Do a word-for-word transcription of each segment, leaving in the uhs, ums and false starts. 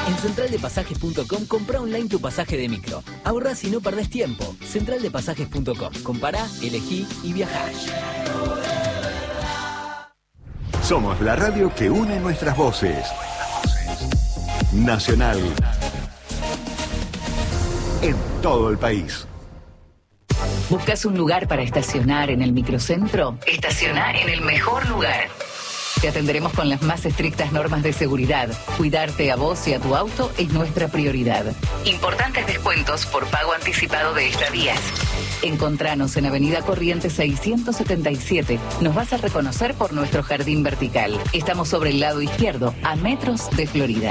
En central de pasajes punto com compra online tu pasaje de micro. Ahorrás y no perdés tiempo. central de pasajes punto com. Compará, elegí y viajá. Somos la radio que une nuestras voces. Nacional. En todo el país. ¿Buscas un lugar para estacionar en el microcentro? Estaciona en el mejor lugar. Te atenderemos con las más estrictas normas de seguridad. Cuidarte a vos y a tu auto es nuestra prioridad. Importantes descuentos por pago anticipado de estadías. Encontranos en Avenida Corrientes seiscientos setenta y siete. Nos vas a reconocer por nuestro jardín vertical. Estamos sobre el lado izquierdo, a metros de Florida.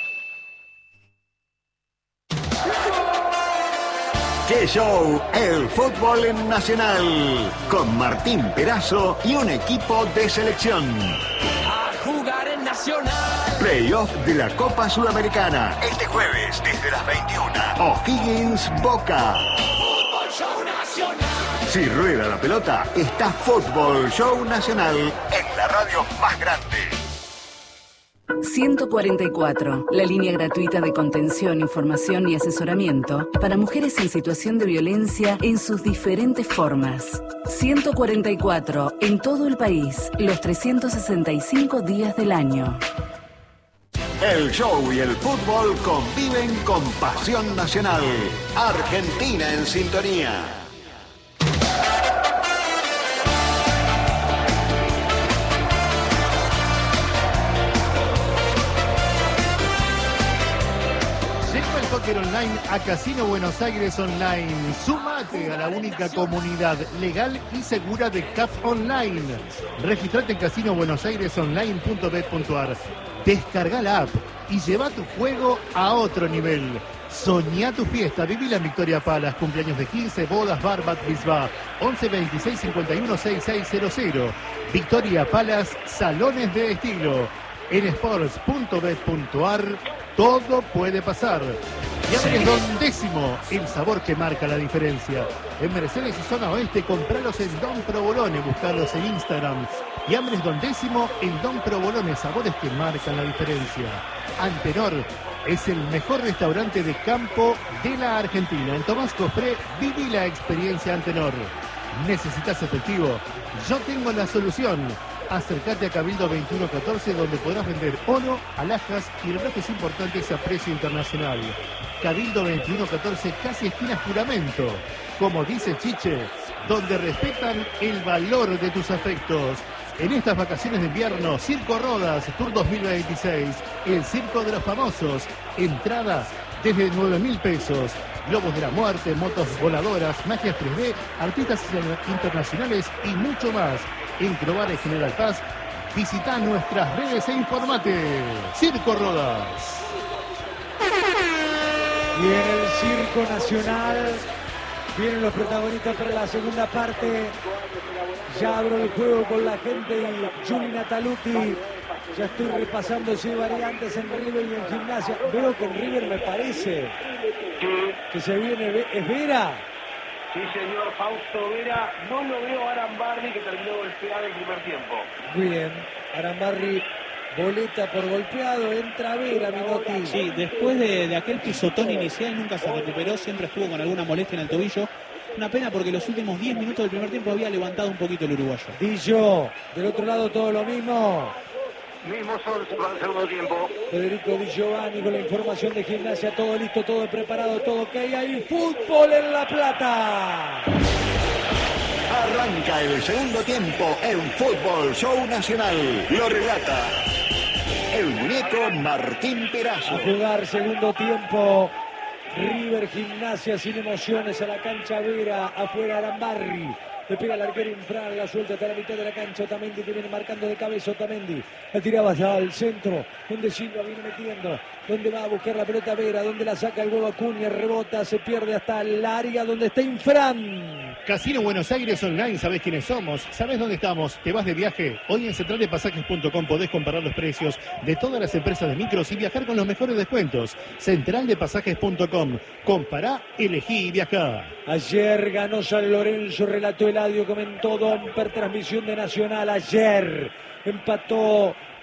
¡Qué show! El fútbol en Nacional. Con Martín Perazo y un equipo de selección. A jugar en Nacional. Playoff de la Copa Sudamericana. Este jueves desde las veintiuna. O'Higgins Boca. Fútbol Show Nacional. Si rueda la pelota, está Fútbol Show Nacional en la radio más grande. ciento cuarenta y cuatro, la línea gratuita de contención, información y asesoramiento para mujeres en situación de violencia en sus diferentes formas. ciento cuarenta y cuatro, en todo el país, los trescientos sesenta y cinco días del año. El show y el fútbol conviven con pasión nacional. Argentina en sintonía. Online a Casino Buenos Aires Online. Sumate a la única comunidad legal y segura de C A F Online. Registrate en casino buenos aires online punto bet punto ar. Descarga la app y lleva tu juego a otro nivel. Soñá tu fiesta, viví la Victoria Palace, cumpleaños de quince, bodas, bar, bat, bisba. once veintiséis cincuenta y uno sesenta y seis cero cero. Victoria Palace, salones de estilo. En sports punto bet punto ar todo puede pasar. Y Ambres Don Décimo, el sabor que marca la diferencia. En Mercedes y Zona Oeste, compralos en Don Provolone, buscarlos en Instagram. Y Ambres Don Décimo en Don Provolone, sabores que marcan la diferencia. Antenor es el mejor restaurante de campo de la Argentina. En Tomás Cofré, viví la experiencia Antenor. ¿Necesitas efectivo? Yo tengo la solución. Acércate a Cabildo veintiuno catorce, donde podrás vender oro, alhajas y relojes importantes a precio internacional. Cabildo veintiuno catorce, casi esquina Juramento. Como dice Chiche, donde respetan el valor de tus afectos. En estas vacaciones de invierno, Circo Rodas, Tour dos mil veintiséis, el Circo de los Famosos. Entrada desde nueve mil pesos. Globos de la muerte, motos voladoras, magias tres D, artistas internacionales y mucho más. En Crobar y General Paz, visita nuestras redes e informate. Circo Rodas. Y en el Circo Nacional vienen los protagonistas para la segunda parte. Ya abro el juego con la gente y Juli Nataluti. Ya estoy repasando si hay variantes en River y en Gimnasia. Veo que en River me parece que se viene. ¿Es Vera? Sí, señor, Fausto Vera. No lo veo a Arambarri, que terminó golpeado el primer tiempo. Muy bien. Arambarri, boleta por golpeado. Entra Vera, Minotti. Sí, después de, de aquel pisotón inicial nunca se recuperó. Siempre estuvo con alguna molestia en el tobillo. Una pena porque los últimos diez minutos del primer tiempo había levantado un poquito el uruguayo. Dillo, del otro lado todo lo mismo. Mismo son para el segundo tiempo. Federico Di Giovanni con la información de Gimnasia. Todo listo, todo preparado, todo ok. Hay fútbol en La Plata. Arranca el segundo tiempo en Fútbol Show Nacional. Lo relata el muñeco Martín Perazo. A jugar segundo tiempo. River Gimnasia sin emociones a la cancha Vera. Afuera Arambarri. Le pega el arquero Infran, la suelta hasta la mitad de la cancha. Otamendi que viene marcando de cabeza. Otamendi la tiraba allá al centro, donde Silva viene metiendo, donde va a buscar la pelota Vera, donde la saca el huevo Acuña, rebota, se pierde hasta el área donde está Infran. Casino Buenos Aires Online, ¿sabés quiénes somos? ¿Sabés dónde estamos? ¿Te vas de viaje? Hoy en central de pasajes punto com podés comparar los precios de todas las empresas de micros y viajar con los mejores descuentos. central de pasajes punto com. Compará, elegí y viajá. Ayer ganó San Lorenzo, relató Eladio, comentó Domper, transmisión de Nacional. Ayer empató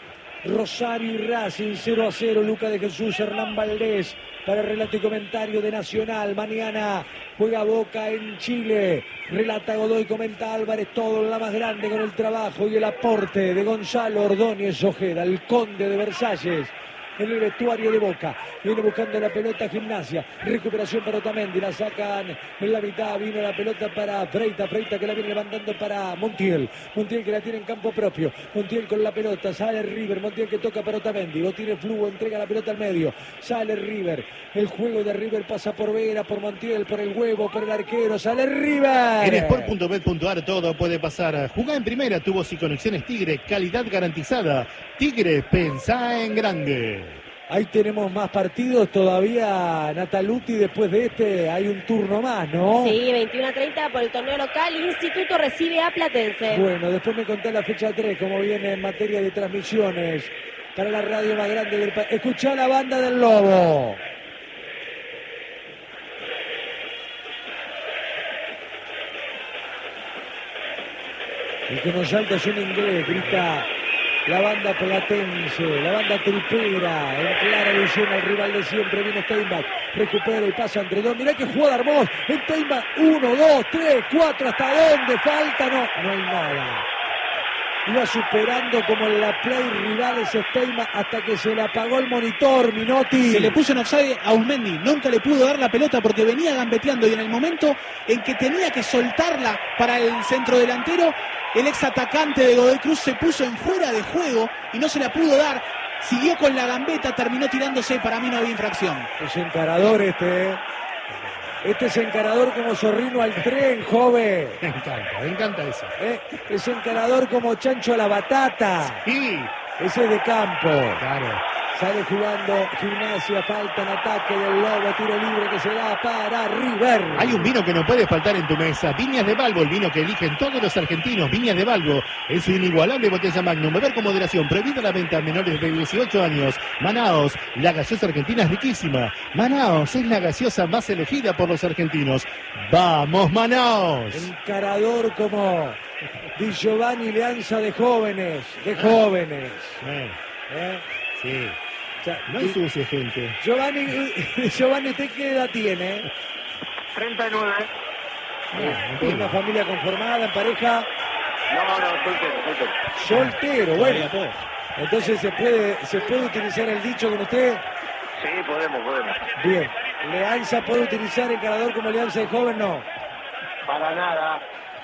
Rosario y Racing cero a cero. Luca de Jesús, Hernán Valdés para el relato y comentario de Nacional. Mañana juega Boca en Chile. Relata Godoy, comenta Álvarez, todo en la más grande con el trabajo y el aporte de Gonzalo Ordóñez Ojeda, el conde de Versalles. En el vestuario de Boca, viene buscando la pelota Gimnasia, recuperación para Otamendi, la sacan en la mitad, vino la pelota para Freita, Freita que la viene levantando para Montiel, Montiel que la tiene en campo propio, Montiel con la pelota, sale River, Montiel que toca para Otamendi, lo tiene Flujo, entrega la pelota al medio, sale River, el juego de River pasa por Vera, por Montiel, por el huevo, por el arquero, sale River. En sport punto bet punto ar todo puede pasar. Jugá en primera, tubos y conexiones Tigre, calidad garantizada. Tigre, pensá en grande. Ahí tenemos más partidos todavía, Nataluti, después de este hay un turno más, ¿no? Sí, veintiuno a treinta por el torneo local, Instituto recibe a Platense. Bueno, después me contá la fecha tres, cómo viene en materia de transmisiones para la radio más grande del país. Escuchá la banda del Lobo. El que nos salta es un inglés, grita la banda platense, la banda tripera, en clara alusión al rival de siempre. Viene Steinbach, recupera y pasa entre dos. Mirá que jugada Armós, Steinbach, uno, dos, tres, cuatro, ¿hasta dónde falta? No, no hay nada. Iba superando como en la play rivales Steinbach hasta que se le apagó el monitor, Minotti. Se le puso en offside a Usmendi, nunca le pudo dar la pelota porque venía gambeteando y en el momento en que tenía que soltarla para el centro delantero, el ex atacante de Godoy Cruz se puso en fuera de juego y no se la pudo dar. Siguió con la gambeta, terminó tirándose, para mí no había infracción. Es encarador este, ¿eh? Este es encarador como zorrino al tren, joven. Me encanta, me encanta eso. ¿Eh? Es encarador como chancho a la batata. Sí. Ese es de campo. Claro. Sale jugando Gimnasia, falta en ataque del Lobo, tiro libre que se da para River. Hay un vino que no puede faltar en tu mesa. Viñas de Balbo, el vino que eligen todos los argentinos. Viñas de Balbo, en su inigualable botella Magnum. Beber con moderación, prohibida la venta a menores de dieciocho años. Manaos, la gaseosa argentina es riquísima. Manaos es la gaseosa más elegida por los argentinos. ¡Vamos, Manaos! Encarador como Di Giovanni, Leanza de jóvenes, de jóvenes. Eh, ¿Eh? sí. O sea, No ensucie, gente. Giovanni, Giovanni, ¿usted qué edad tiene? treinta y nueve. Ah, ¿Tiene una familia conformada, en pareja? No, no, soltero, soltero. Soltero, bueno. Todavía puede. Entonces se puede, se puede utilizar el dicho con usted. Sí, podemos, podemos. Bien. ¿Leanza puede utilizar encarador como Leanza de joven? No. Para nada.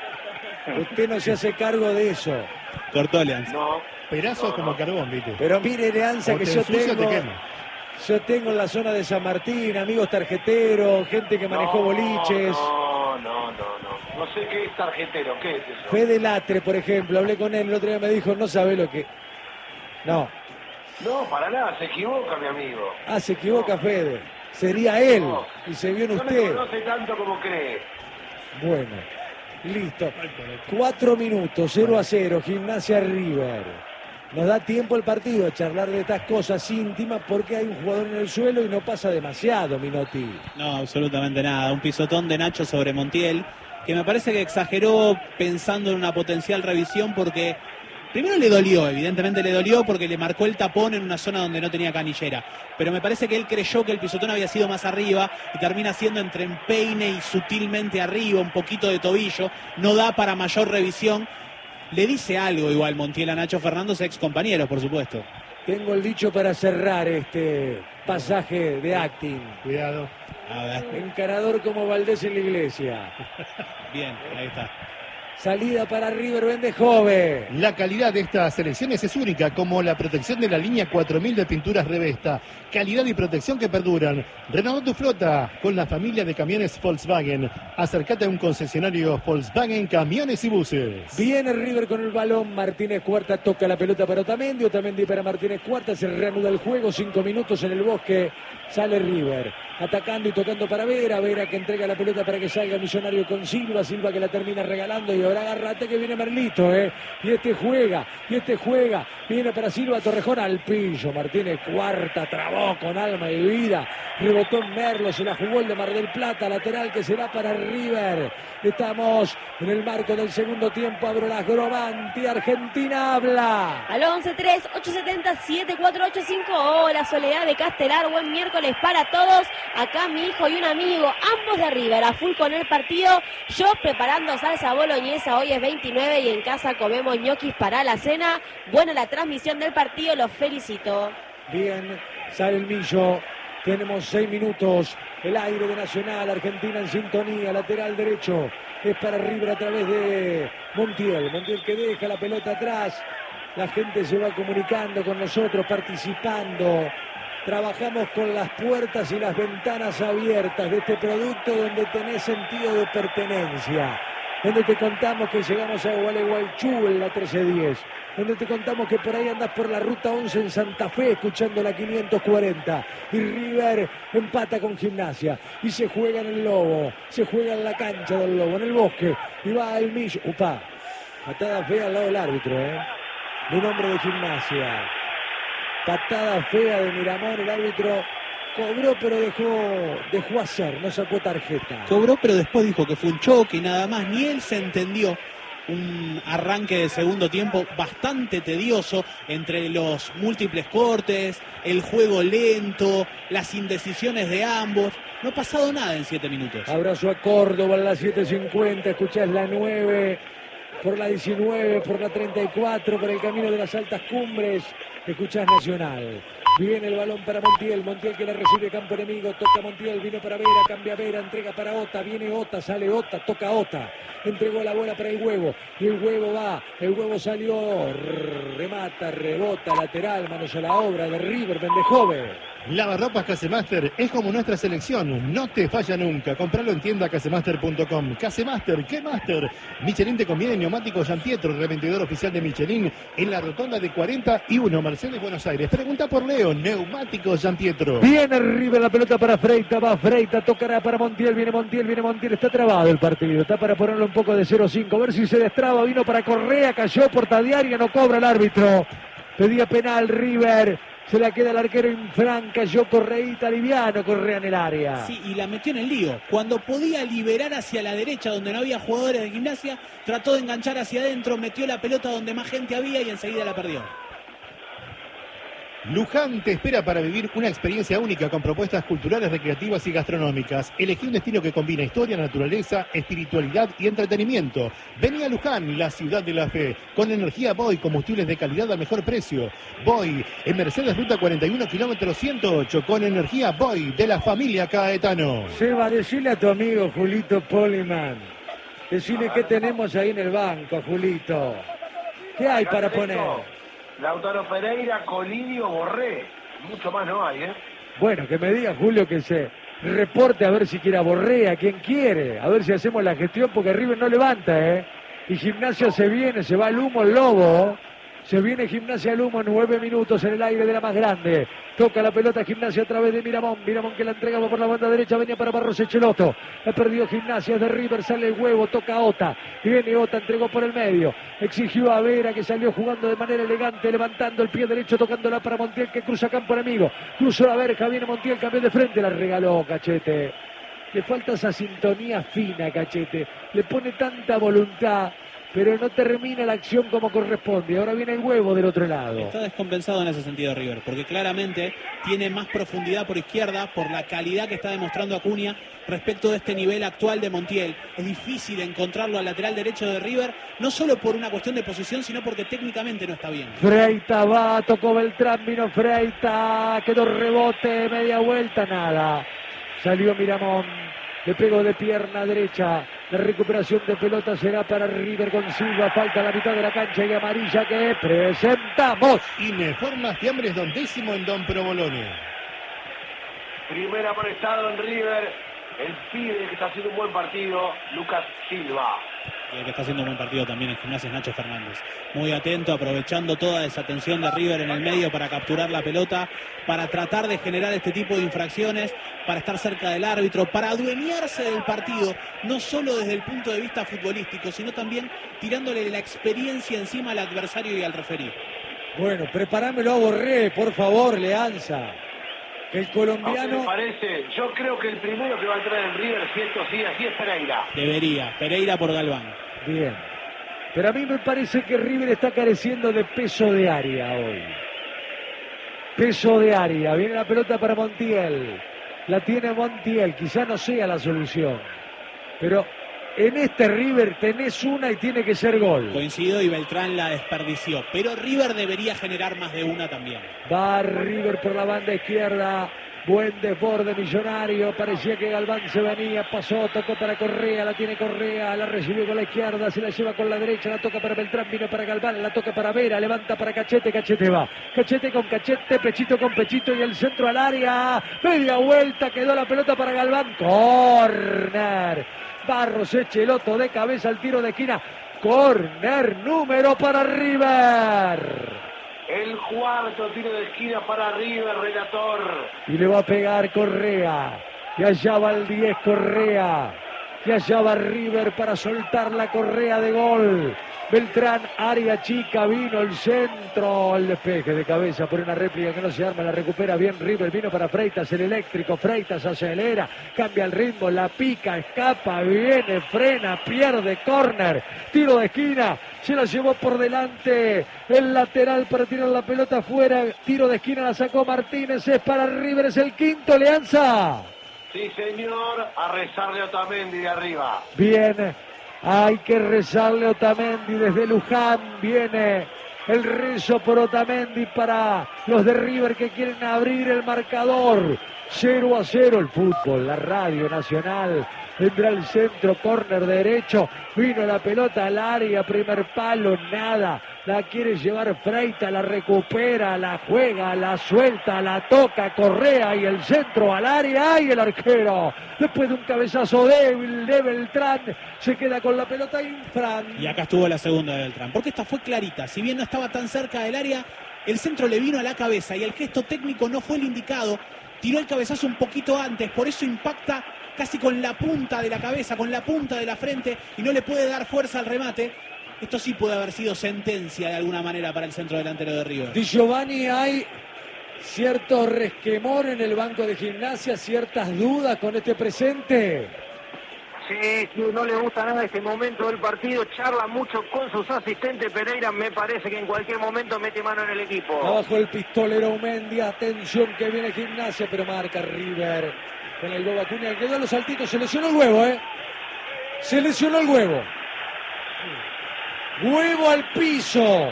Usted no se hace cargo de eso. Cortó Leanza. No. Pedazos No, como no. carbón, ¿viste? Pero mire, Leanza, O que te yo ensucia o te tengo, quema. yo tengo en la zona de San Martín amigos tarjeteros, gente que manejó No, boliches. No, no, no, no. No sé qué es tarjetero, ¿qué es eso? Fede Latre, por ejemplo, hablé con él el otro día, me dijo, no sabe lo que... No. No, para nada, se equivoca, mi amigo. Ah, se equivoca Fede. Sería él. No. Y se vio en No me usted. conoce tanto como cree. Bueno, listo. Cuatro minutos, cero a cero, Gimnasia River. Nos da tiempo el partido a charlar de estas cosas íntimas porque hay un jugador en el suelo y no pasa demasiado, Minotti. No, absolutamente nada. Un pisotón de Nacho sobre Montiel, que me parece que exageró pensando en una potencial revisión porque primero le dolió, evidentemente le dolió porque le marcó el tapón en una zona donde no tenía canillera. Pero me parece que él creyó que el pisotón había sido más arriba y termina siendo entre empeine y sutilmente arriba, un poquito de tobillo. No da para mayor revisión. Le dice algo igual Montiel a Nacho Fernández, ex compañeros, por supuesto. Tengo el dicho para cerrar este pasaje de acting. Cuidado. A ver, Encarador como Valdés en la iglesia. bien, ahí está. Salida para River, vende joven. La calidad de estas selecciones es única, como la protección de la línea cuatro mil de pinturas Revesta. Calidad y protección que perduran. Renová tu flota con la familia de camiones Volkswagen. Acércate a un concesionario Volkswagen Camiones y Buses. Viene River con el balón, Martínez Cuarta toca la pelota para Otamendi, Otamendi para Martínez Cuarta, se reanuda el juego, cinco minutos en el Bosque, sale River, atacando y tocando para Vera, Vera que entrega la pelota para que salga Millonario con Silva, Silva que la termina regalando y ahora agárrate que viene Merlito, eh, y este juega, y este juega, viene para Silva, Torrejón al pillo, Martínez Cuarta trabó con alma y vida, rebotó en Merlo, se la jugó el de Mar del Plata, lateral que será para River. Estamos en el marco del segundo tiempo. Abro las Grovanti, Argentina habla. Al once tres, ocho siete cero, siete cuatro ocho cinco. Hola, Soledad de Castelar. Buen miércoles para todos. Acá mi hijo y un amigo, ambos de River, a full con el partido. Yo preparando salsa boloñesa. Hoy es veintinueve y en casa comemos ñoquis para la cena. Buena la transmisión del partido, los felicito. Bien, sale el Millo. Tenemos seis minutos. El aire de Nacional, Argentina en sintonía. Lateral derecho es para River a través de Montiel. Montiel que deja la pelota atrás. La gente se va comunicando con nosotros, participando. Trabajamos con las puertas y las ventanas abiertas de este producto donde tenés sentido de pertenencia. Donde te contamos que llegamos a Gualeguaychú en la trece diez. Donde te contamos que por ahí andás por la ruta once en Santa Fe escuchando la quinientos cuarenta. Y River empata con Gimnasia. Y se juega en el Lobo. Se juega en la cancha del Lobo, en el Bosque. Y va el Millo. Upa, patada fea al lado del árbitro, ¿eh? De un hombre de Gimnasia. Patada fea de Miramón, el árbitro cobró pero dejó, dejó hacer, no sacó tarjeta. Cobró pero después dijo que fue un choque y nada más, ni él se entendió. Un arranque de segundo tiempo bastante tedioso entre los múltiples cortes, el juego lento, las indecisiones de ambos. No ha pasado nada en siete minutos. Abrazo a Córdoba en la siete cincuenta, escuchás la nueve, por la diecinueve, por la treinta y cuatro, por el camino de las altas cumbres. Escuchás Nacional. Viene el balón para Montiel. Montiel que la recibe campo enemigo. Toca Montiel. Vino para Vera. Cambia Vera. Entrega para Ota. Viene Ota. Sale Ota. Toca Ota. Entregó la bola para el Huevo. Y el Huevo va. El Huevo salió. Remata. Rebota. Lateral. Manos a la obra de River. Mendejove. Lavarropas Casemaster es como nuestra selección, no te falla nunca. Compralo en tienda casemaster punto com. Casemaster, ¿qué Master? Michelin te conviene, neumático Gianpietro, revendedor oficial de Michelin en la rotonda de cuarenta y uno, Mercedes, Buenos Aires. Pregunta por Leo, neumático Gianpietro. Viene River, la pelota para Freita, va Freita, tocará para Montiel, viene Montiel, viene Montiel, está trabado el partido, está para ponerlo un poco de cero cinco, a ver si se destraba, vino para Correa, cayó por Tadiaria, no cobra el árbitro. Pedía penal River. Se la queda el arquero Infran, cayó Correita, liviano, Correa en el área. Sí, y la metió en el lío. Cuando podía liberar hacia la derecha, donde no había jugadores de Gimnasia, trató de enganchar hacia adentro, metió la pelota donde más gente había y enseguida la perdió. Luján te espera para vivir una experiencia única con propuestas culturales, recreativas y gastronómicas. Elegí un destino que combina historia, naturaleza, espiritualidad y entretenimiento. Vení a Luján, la ciudad de la fe, con energía Boy, combustibles de calidad a mejor precio. Boy, en Mercedes Ruta cuarenta y uno, kilómetro ciento ocho, con energía Boy, de la familia Caetano. Seba, decile a tu amigo Julito Poliman, decile qué tenemos ahí en el banco, Julito. ¿Qué hay para poner? Lautaro Pereira, Colidio, Borré. Mucho más no hay, ¿eh? Bueno, que me diga Julio que se reporte a ver si quiere a Borré, a quien quiere. A ver si hacemos la gestión porque River no levanta, ¿eh? Y Gimnasia se viene, se va al humo el Lobo. Se viene Gimnasia al humo, nueve minutos en el aire de la más grande. Toca la pelota Gimnasia a través de Miramón. Miramón que la entregaba por la banda derecha, venía para Barros Echeloto. Ha perdido Gimnasia de River, sale el Huevo, toca Ota. Y viene Ota, entregó por el medio. Exigió a Vera que salió jugando de manera elegante, levantando el pie derecho, tocándola para Montiel que cruza campo enemigo. Cruzó la verja, viene Montiel, cambió de frente, la regaló Cachete. Le falta esa sintonía fina, Cachete. Le pone tanta voluntad, pero no termina la acción como corresponde. Ahora viene el Huevo del otro lado. Está descompensado en ese sentido River, porque claramente tiene más profundidad por izquierda, por la calidad que está demostrando Acuña respecto de este nivel actual de Montiel. Es difícil encontrarlo al lateral derecho de River, no solo por una cuestión de posición, sino porque técnicamente no está bien. Freita va, tocó Beltrán, vino Freita, quedó rebote, media vuelta, nada. Salió Miramón, le pegó de pierna derecha. La recuperación de pelota será para River con Silva. Falta la mitad de la cancha y amarilla que presentamos. Ineformas Fiambres Don Décimo en Don Provolone. Primer amonestado en River. El pibe que está haciendo un buen partido, Lucas Silva. Y el que está haciendo un buen partido también en Gimnasia es Nacho Fernández. Muy atento, aprovechando toda esa tensión de River en el medio para capturar la pelota, para tratar de generar este tipo de infracciones, para estar cerca del árbitro, para adueñarse del partido, no solo desde el punto de vista futbolístico, sino también tirándole la experiencia encima al adversario y al referí. Bueno, preparámelo a Borré, por favor, Leanza. El ¿A colombiano... usted le parece? Yo creo que el primero que va a entrar en River, si esto sigue así, es Pereira. Debería. Pereira por Galván. Bien. Pero a mí me parece que River está careciendo de peso de área hoy. Peso de área. Viene la pelota para Montiel. La tiene Montiel. Quizá no sea la solución. Pero en este River tenés una y tiene que ser gol. Coincido y Beltrán la desperdició. Pero River debería generar más de una también. Va River por la banda izquierda. Buen desborde Millonario. Parecía que Galván se venía. Pasó, tocó para Correa. La tiene Correa. La recibió con la izquierda. Se la lleva con la derecha. La toca para Beltrán. Vino para Galván. La toca para Vera. Levanta para Cachete. Cachete va. Cachete con Cachete. Pechito con Pechito. Y el centro al área. Media vuelta. Quedó la pelota para Galván. Corner. Barros Echeloto de cabeza al tiro de esquina. Corner número para River. El cuarto tiro de esquina para River, relator. Y le va a pegar Correa. Y allá va el diez Correa. Y allá va River para soltar la Correa de gol. Beltrán, área chica, vino el centro, el despeje de cabeza por una réplica que no se arma, la recupera bien River, vino para Freitas, el eléctrico, Freitas acelera, cambia el ritmo, la pica, escapa, viene, frena, pierde, córner, tiro de esquina, se la llevó por delante, el lateral para tirar la pelota afuera, tiro de esquina la sacó Martínez, es para River, es el quinto, Leanza. Sí, señor, a rezarle a Otamendi de arriba. Bien. Hay que rezarle a Otamendi desde Luján. Viene el rezo por Otamendi para los de River que quieren abrir el marcador. cero a cero el fútbol, la radio nacional. Vendrá el centro, córner derecho. Vino la pelota al área, primer palo, nada. La quiere llevar Freitas, la recupera, la juega, la suelta, la toca Correa y el centro al área. Y el arquero, después de un cabezazo débil de Beltrán, se queda con la pelota infran. Y acá estuvo la segunda de Beltrán, porque esta fue clarita. Si bien no estaba tan cerca del área, el centro le vino a la cabeza y el gesto técnico no fue el indicado. Tiró el cabezazo un poquito antes, por eso impacta casi con la punta de la cabeza, con la punta de la frente y no le puede dar fuerza al remate. Esto sí puede haber sido sentencia de alguna manera para el centro delantero de River. Di Giovanni, hay cierto resquemor en el banco de Gimnasia, ciertas dudas con este presente. Sí, sí, no le gusta nada este momento del partido, charla mucho con sus asistentes. Pereira me parece que en cualquier momento mete mano en el equipo. Abajo el pistolero Umendi, atención que viene Gimnasia, pero marca River con el huevo Acuña, que quedó los saltitos, se lesionó el huevo, ¿eh? Se lesionó el huevo. Huevo al piso.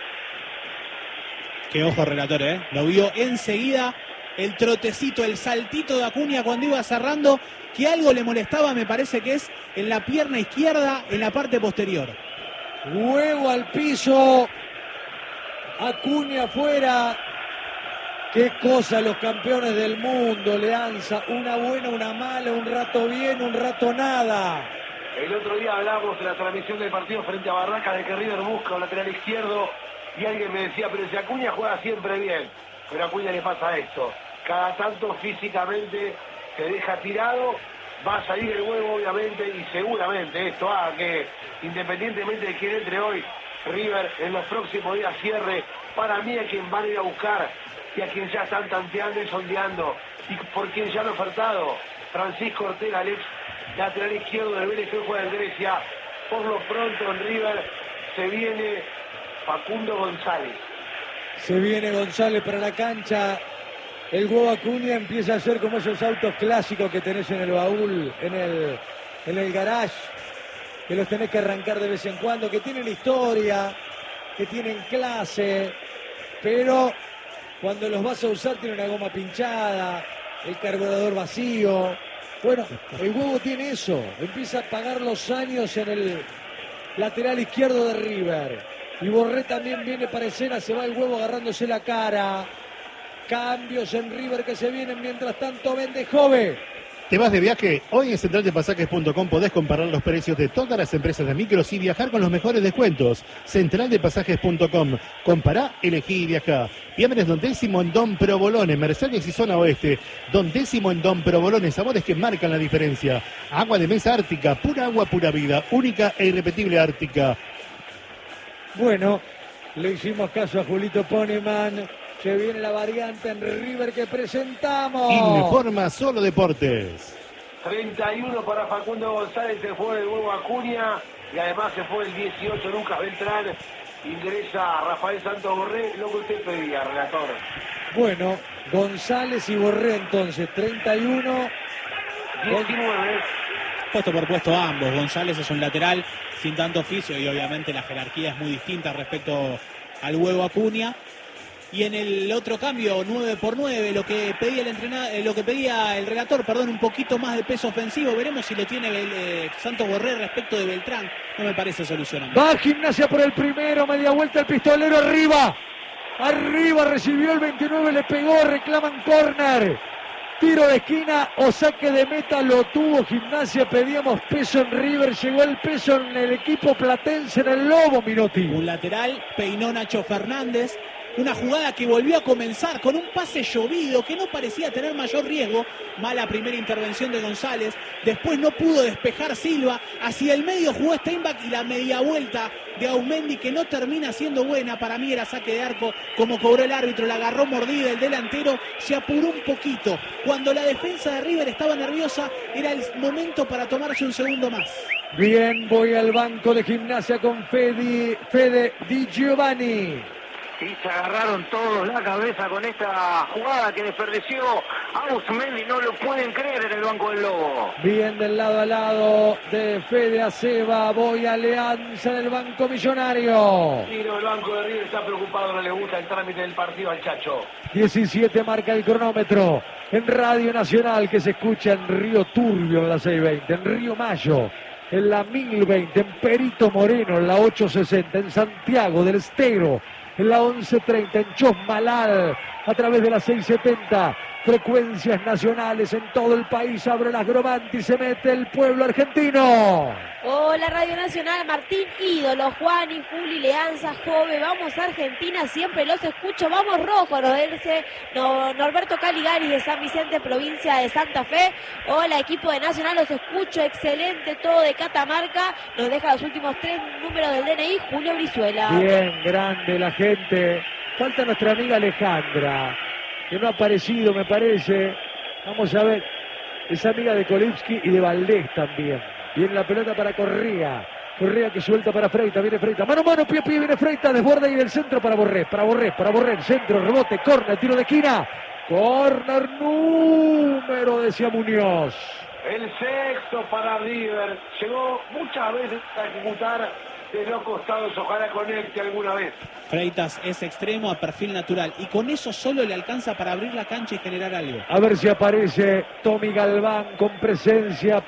Qué ojo, relator, ¿eh? Lo vio enseguida, el trotecito, el saltito de Acuña cuando iba cerrando, que algo le molestaba, me parece que es en la pierna izquierda, en la parte posterior. Huevo al piso. Acuña afuera. Qué cosa los campeones del mundo, Leanza. Una buena, una mala, un rato bien, un rato nada. El otro día hablamos en la transmisión del partido frente a Barracas de que River busca un lateral izquierdo y alguien me decía, pero si Acuña juega siempre bien, pero a Acuña le pasa esto. Cada tanto físicamente se deja tirado, va a salir el huevo obviamente y seguramente esto haga que independientemente de quién entre hoy, River en los próximos días cierre. Para mí a quien van a ir a buscar y a quien ya están tanteando y sondeando y por quien ya han ofertado, Francisco Ortega, el ex lateral izquierdo del Vélez que juega en Grecia. Por lo pronto en River se viene Facundo González. Se viene González para la cancha. El huevo Acuña empieza a ser como esos autos clásicos que tenés en el baúl, en el, en el garage, que los tenés que arrancar de vez en cuando, que tienen historia, que tienen clase, pero cuando los vas a usar tiene una goma pinchada, el carburador vacío. Bueno, el huevo tiene eso, empieza a pagar los años en el lateral izquierdo de River. Y Borré también viene para escena, se va el huevo agarrándose la cara. Cambios en River que se vienen, mientras tanto vende Jove. ¿Te vas de viaje? Hoy en central de pasajes punto com podés comparar los precios de todas las empresas de micros y viajar con los mejores descuentos. central de pasajes punto com. Compará, elegí y viajá. Viámenes Don Décimo en Don Provolone, Mercedes y Zona Oeste. Don Décimo en Don Provolone, sabores que marcan la diferencia. Agua de mesa Ártica, pura agua, pura vida. Única e irrepetible Ártica. Bueno, le hicimos caso a Julito Poneman. Se viene la variante en River que presentamos. Informa Solo Deportes. treinta y uno para Facundo González, se fue el nuevo Acuña y además se fue el dieciocho Lucas Beltrán. Ingresa Rafael Santos Borré, lo que usted pedía, relator. Bueno, González y Borré entonces, treinta y uno. diecinueve. Puesto por puesto ambos. González es un lateral sin tanto oficio y obviamente la jerarquía es muy distinta respecto al huevo Acuña. Y en el otro cambio, nueve por nueve, lo que pedía el entrenador, lo que pedía el relator, perdón, un poquito más de peso ofensivo. Veremos si lo tiene eh, Santos Borré respecto de Beltrán. No me parece solucionable. Va Gimnasia por el primero, media vuelta el pistolero arriba. Arriba recibió el veintinueve, le pegó, reclaman córner. Tiro de esquina o saque de meta, lo tuvo Gimnasia, pedíamos peso en River, llegó el peso en el equipo platense, en el Lobo, Minotti. Un lateral, peinó Nacho Fernández. Una jugada que volvió a comenzar con un pase llovido que no parecía tener mayor riesgo. Mala primera intervención de González. Después no pudo despejar Silva. Hacia el medio jugó Steinbach y la media vuelta de Aumendi que no termina siendo buena. Para mí era saque de arco como cobró el árbitro. La agarró mordida el delantero. Se apuró un poquito. Cuando la defensa de River estaba nerviosa era el momento para tomarse un segundo más. Bien, voy al banco de Gimnasia con Fede, Fede Di Giovanni. Y se agarraron todos la cabeza con esta jugada que desperdició Ausmendi, no lo pueden creer en el banco del Lobo. Bien del lado a lado de Fede Aceba, voy a Alianza en el banco millonario. Sí, no, el banco de River está preocupado, no le gusta el trámite del partido al Chacho. diecisiete marca el cronómetro en Radio Nacional que se escucha en Río Turbio en la seiscientos veinte, en Río Mayo en la mil veinte, en Perito Moreno en la ochocientos sesenta, en Santiago del Estero en la once treinta, en Chosmalal, a través de la seiscientos setenta, frecuencias nacionales en todo el país. Abre las Grovanti y se mete el pueblo argentino. Hola Radio Nacional, Martín Ídolo, Juan y Juli, Leanza, Jove, vamos a Argentina, siempre los escucho, vamos rojo, Rodelce, no, Norberto Caligari de San Vicente, provincia de Santa Fe. Hola equipo de Nacional, los escucho, excelente todo de Catamarca, nos deja los últimos tres números del D N I, Julio Brizuela. Bien, grande la gente, falta nuestra amiga Alejandra, que no ha aparecido me parece, vamos a ver, es amiga de Kolipski y de Valdés también. Viene la pelota para Correa. Correa que suelta para Freita. Viene Freita. Mano a mano, pie a pie. Viene Freita. Desborda y del centro para Borré. Para Borré. Para Borré. Centro, rebote, córner, tiro de esquina. Córner número, decía Muñoz. El sexto para River. Llegó muchas veces a ejecutar de los costados. Ojalá conecte alguna vez. Freitas es extremo a perfil natural y con eso solo le alcanza para abrir la cancha y generar algo. A ver si aparece Tommy Galván con presencia.